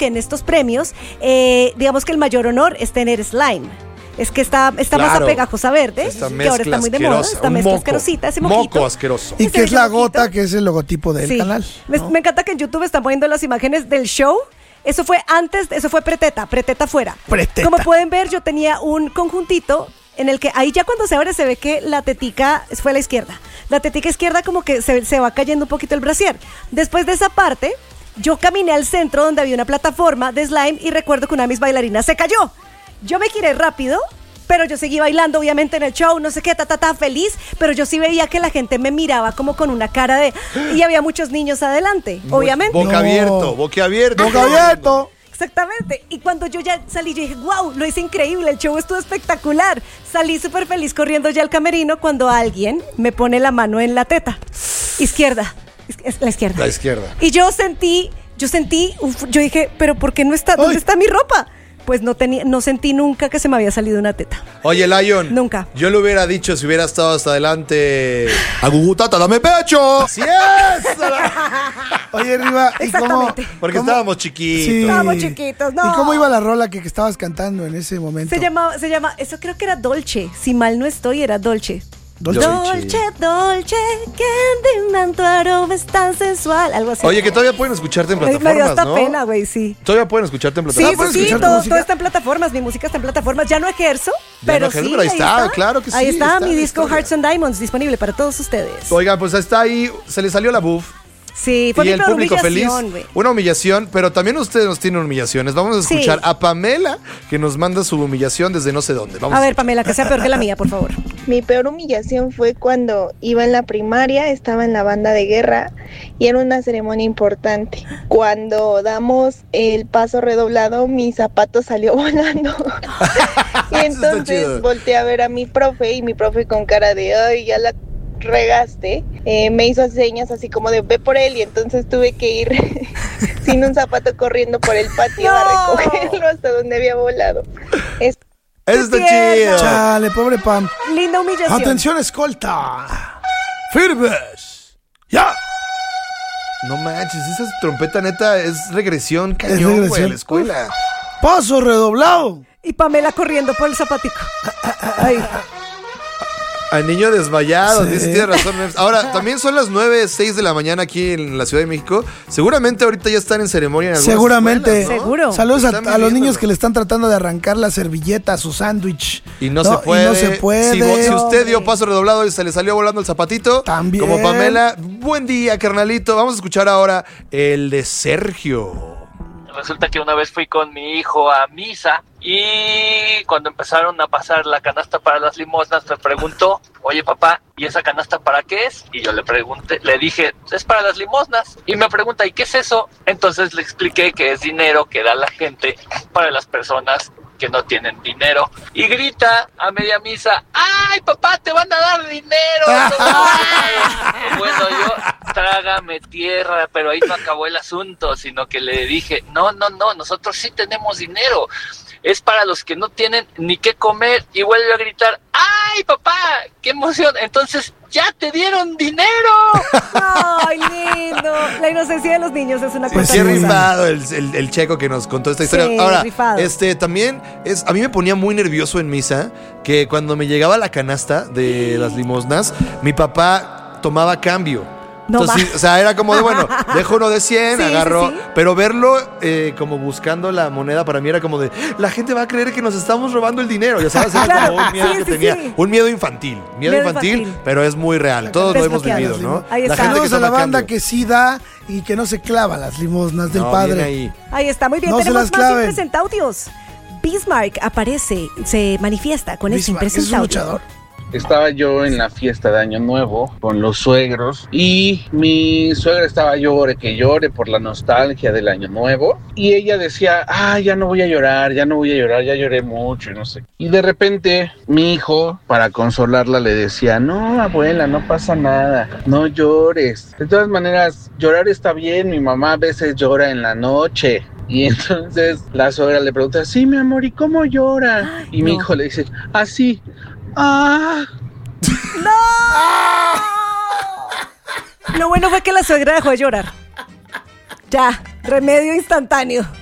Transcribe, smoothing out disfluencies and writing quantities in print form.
que en estos premios, digamos que el mayor honor es tener slime. Es que está más apegajosa verde, que ahora está muy de moda. Esta mezcla asquerosita, ese moco asqueroso. Y que es la gota, que es el logotipo del canal, ¿no? Me encanta que en YouTube están poniendo las imágenes del show. Eso fue preteta fuera. Preteta. Como pueden ver, yo tenía un conjuntito en el que ahí ya cuando se abre se ve que la tetica fue a la izquierda. La tetica izquierda como que se va cayendo un poquito el brasier. Después de esa parte, yo caminé al centro donde había una plataforma de slime y recuerdo que una de mis bailarinas se cayó. Yo me giré rápido, pero yo seguí bailando obviamente en el show, no sé qué, feliz, pero yo sí veía que la gente me miraba como con una cara de... Y había muchos niños adelante, obviamente. Boquiabierto. Exactamente. Y cuando yo ya salí, yo dije, wow, lo hice increíble, el show estuvo espectacular. Salí súper feliz corriendo ya al camerino cuando alguien me pone la mano en la teta. Izquierda. La izquierda. Y yo dije, pero ¿por qué no está? ¿Dónde está mi ropa? Pues no sentí nunca que se me había salido una teta. Oye, Lion. Nunca. Yo lo hubiera dicho si hubiera estado hasta adelante. ¡Agugutata, dame pecho! ¡Así es! Oye, Riva, ¿y cómo? Porque estábamos chiquitos. Sí. Estábamos chiquitos, no. ¿Y cómo iba la rola que estabas cantando en ese momento? Se llama, eso creo que era Dolce. Si mal no estoy, era Dolce. Dolce, que en tu aroma es tan sensual. Algo así. Oye, que todavía pueden escucharte en plataformas, me dio hasta ¿no? pena, güey, sí. Todavía pueden escucharte en plataformas. Sí, todo está en plataformas. Mi música está en plataformas. Ya no ejerzo, pero ahí está, claro que sí. Ahí está mi disco Hearts and Diamonds disponible para todos ustedes. Oigan, pues está ahí, se le salió la buff. Sí, fue y mi el público feliz. Wey. Una humillación, pero también ustedes nos tienen humillaciones. Vamos a escuchar a Pamela, que nos manda su humillación desde no sé dónde. Vamos a ver, Pamela, que sea peor que la mía, por favor. Mi peor humillación fue cuando iba en la primaria, estaba en la banda de guerra y era una ceremonia importante. Cuando damos el paso redoblado, mi zapato salió volando. Y entonces volteé a ver a mi profe y mi profe con cara de, ay, ya la regaste, me hizo señas así como de ve por él y entonces tuve que ir sin un zapato corriendo por el patio a recogerlo hasta donde había volado. Eso está chido. Chale, pobre Pam. Linda humillación. Atención, escolta. Firmes. Ya. No manches, esa trompeta neta es regresión cañón, güey, a la escuela. Paso redoblado. Y Pamela corriendo por el zapatico. Ay. Al niño desmayado, sí. Tienes razón. Ahora, también son las 9:06 de la mañana aquí en la Ciudad de México. Seguramente ahorita ya están en ceremonia en algunas Seguramente, escuelas, ¿no? Seguro. Saludos a los niños que le están tratando de arrancar la servilleta a su sándwich. Y no se puede. Y no se puede. Si usted dio paso redoblado y se le salió volando el zapatito, también. Como Pamela, buen día, carnalito. Vamos a escuchar ahora el de Sergio. Resulta que una vez fui con mi hijo a misa y cuando empezaron a pasar la canasta para las limosnas me preguntó, oye papá, ¿y esa canasta para qué es? Y yo le dije, es para las limosnas. Y me pregunta, ¿y qué es eso? Entonces le expliqué que es dinero que da la gente para las personas que no tienen dinero. Y grita a media misa, ¡ay papá, te van a dar dinero! Bueno, yo trágame tierra, pero ahí no acabó el asunto, sino que le dije, no, nosotros sí tenemos dinero. Es para los que no tienen ni qué comer. Y vuelve a gritar, ¡ay, papá! ¡Qué emoción! Entonces, ¡ya te dieron dinero! ¡Ay, lindo! La inocencia de los niños es una cosa. Pues qué rifado el checo que nos contó esta historia. Sí, ahora, rifado. También a mí me ponía muy nervioso en misa que cuando me llegaba la canasta de las limosnas, mi papá tomaba cambio. Entonces, o sea, era como de, bueno, dejo uno de 100, sí, agarro, sí. Pero verlo como buscando la moneda para mí era como de, la gente va a creer que nos estamos robando el dinero, ya sabes, era claro, como un miedo que tenía, un miedo infantil, pero es muy real, todos lo hemos vivido, ¿no? Ahí está. Saludos a la banda que sí da y que no se clava las limosnas del padre. Ahí está, muy bien, tenemos más impresentaudios. Bismarck aparece, se manifiesta con ese impresentaudio. ¿Es un luchador? Estaba yo en la fiesta de Año Nuevo con los suegros y mi suegra estaba llore que llore por la nostalgia del Año Nuevo y ella decía, ya no voy a llorar, ya lloré mucho y no sé. Y de repente mi hijo, para consolarla, le decía, no abuela, no pasa nada, no llores. De todas maneras, llorar está bien, mi mamá a veces llora en la noche. Y entonces la suegra le pregunta, sí mi amor, ¿y cómo llora? Y mi hijo le dice, así. ¡No! Lo bueno fue que la suegra dejó de llorar. Ya, remedio instantáneo.